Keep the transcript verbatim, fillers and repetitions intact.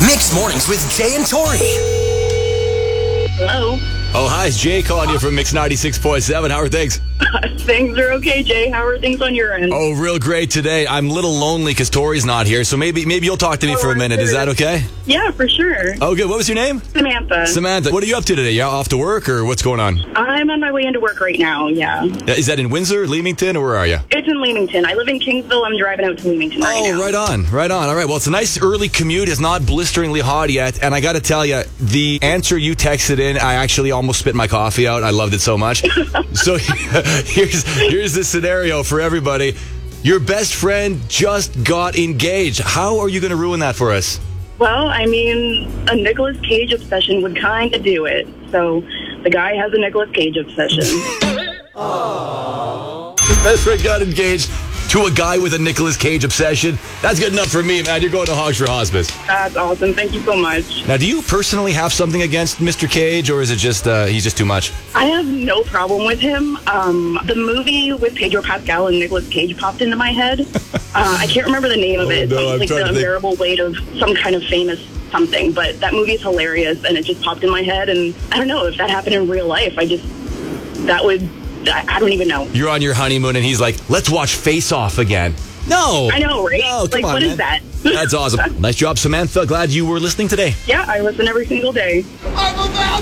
Mixed Mornings with Jay and Tori. Hello. Oh, hi. It's Jay calling you from Mix ninety-six point seven. How are things? Things are okay, Jay. How are things on your end? Oh, real great today. I'm a little lonely because Tori's not here, so maybe maybe you'll talk to me Oh, for a minute. sure. Is that okay? Yeah, for sure. Oh, good. What was your name? Samantha. Samantha. What are you up to today? You off to work or what's going on? I'm on my way into work right now, yeah. Is that in Windsor, Leamington, or where are you? It's in Leamington. I live in Kingsville. I'm driving out to Leamington right Oh, now. right on, right on. All right, well, it's a nice early commute. It's not blisteringly hot yet, and I got to tell you, the answer you texted in, I actually almost spit my coffee out. I loved it so much. So here's here's the scenario for everybody. Your best friend just got engaged. How are you going to ruin that for us? Well, I mean, a Nicolas Cage obsession would kind of do it. So the guy has a Nicolas Cage obsession. Your best friend got engaged to a guy with a Nicolas Cage obsession. That's good enough for me, man. You're going to Hogs for Hospice. That's awesome. Thank you so much. Now, do you personally have something against Mister Cage, or is it just uh, he's just too much? I have no problem with him. Um, the movie with Pedro Pascal and Nicolas Cage popped into my head. uh, I can't remember the name of it. Oh, no, I'm Something like trying The to think. Unbearable Weight of some kind of famous something. But that movie is hilarious, and it just popped in my head. And I don't know if that happened in real life. I just that would I, I don't even know. You're on your honeymoon, and he's like, "Let's watch Face Off again." No, I know, right? No, come like, on, what man. is that? That's awesome. Nice job, Samantha. Glad you were listening today. Yeah, I listen every single day. I'm a